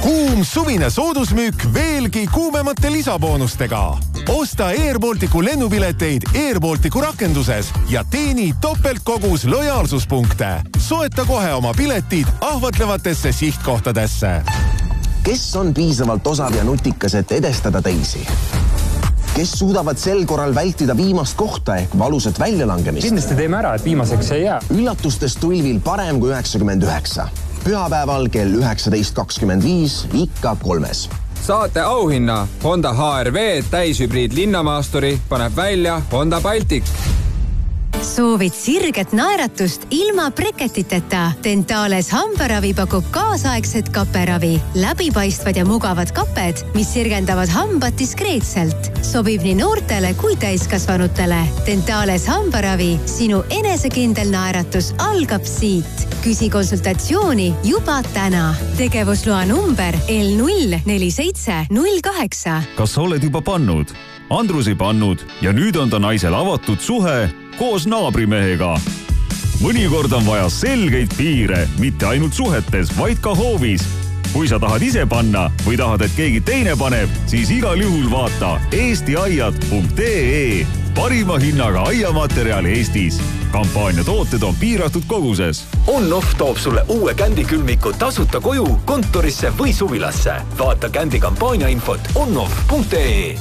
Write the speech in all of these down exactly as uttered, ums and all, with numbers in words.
Kuum suvine soodusmüük veelgi kuumemate lisaboonustega. Osta Air Balticu lennupileteid Air Balticu rakenduses ja teeni topeltkogus lojaalsuspunkte. Soeta kohe oma piletid ahvatlevatesse sihtkohtadesse. Kes on piisavalt osav ja nutikas, et edestada teisi? Kes suudavad sel korral vältida viimast kohta ehk valusat väljalangemist? Kindlasti teeme ära, et viimaseks ei jää. Üllatustes tulvil parem kui üheksakümmend üheksa. Pühapäeval kell üheksateist kakskümmend viis ikka kolmes. Saate auhinna Honda H R V täishübriid linnamaasturi paneb välja Honda Baltic. Soovid sirget naeratust ilma breketiteta? Dentales hambaravi pakub kaasaegset kaperavi. Läbipaistvad ja mugavad kaped, mis sirgendavad hambad diskreetselt. Sobib nii noortele kui täiskasvanutele. Dentales hambaravi, sinu enesekindel naeratus algab siit. Küsi konsultatsiooni juba täna. Tegevusloa number L null neli seitse null kaheksa. Kas oled juba pannud? Andrus ei pannud ja nüüd on ta naisel avatud suhe koos naabrimehega. Mõnikord on vaja selgeid piire, mitte ainult suhetes, vaid ka hoovis. Kui sa tahad ise panna või tahad, et keegi teine paneb, siis igal juhul vaata eesti aiad punkt ee. Parima hinnaga aiamaterjal Eestis. Kampaania tooted on piiratud koguses. On-Off toob sulle uue Kändi külmiku tasuta koju, kontorisse või suvilasse. Vaata Kändi kampaania infot on-off punkt ee.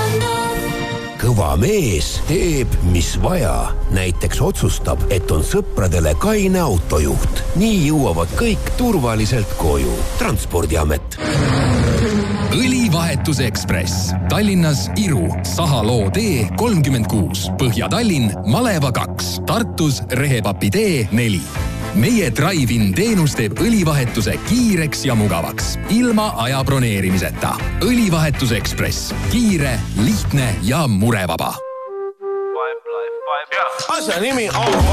Kõva mees teeb, mis vaja. Näiteks otsustab, et on sõpradele kaine autojuht. Nii jõuavad kõik turvaliselt koju. Transpordiamet. Õlivahetus Ekspress. Tallinnas Iru, Sahaloo tee kolmkümmend kuus, Põhja-Tallinn, Maleva kaks, Tartus Rehepapi tee neli. Meie Drive-in teenus teeb õlivahetuse kiireks ja mugavaks, ilma aja broneerimiseta. Õlivahetus Ekspress. Kiire, lihtne ja murevaba. Asja nimi on